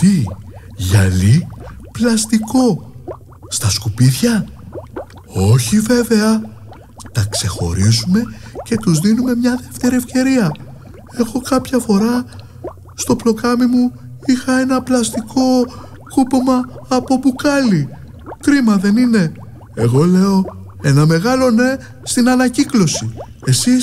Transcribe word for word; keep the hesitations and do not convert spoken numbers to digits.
Τι, γυαλί, πλαστικό. Στα σκουπίδια? Όχι βέβαια. Τα ξεχωρίζουμε και τους δίνουμε μια δεύτερη ευκαιρία. Εγώ κάποια φορά στο πλοκάμι μου είχα ένα πλαστικό κούπομα από μπουκάλι. Κρίμα δεν είναι? Εγώ λέω ένα μεγάλο ναι στην ανακύκλωση. Εσείς?